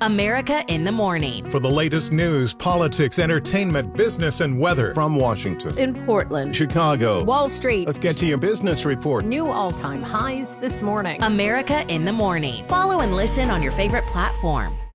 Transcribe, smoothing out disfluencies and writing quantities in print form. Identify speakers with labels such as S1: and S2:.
S1: America in the Morning.
S2: For the latest news, politics, entertainment, business, and weather.
S3: From Washington,
S4: in Portland,
S3: Chicago,
S4: Wall Street.
S3: Let's get to your business report.
S4: New all-time highs this morning.
S1: America in the Morning. Follow and listen on your favorite platform.